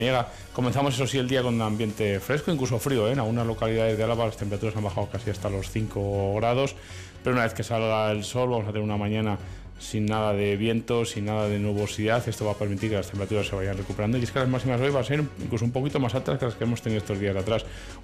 Comenzamos, eso sí, el día con un ambiente fresco, incluso frío, ¿eh? En algunas localidades de Álava las temperaturas han bajado casi hasta los 5 grados, pero una vez que salga el sol vamos a tener una mañana sin nada de viento, sin nada de nubosidad. Esto va a permitir que las temperaturas se vayan recuperando, y es que las máximas hoy van a ser incluso un poquito más altas que las que hemos tenido estos días de atrás.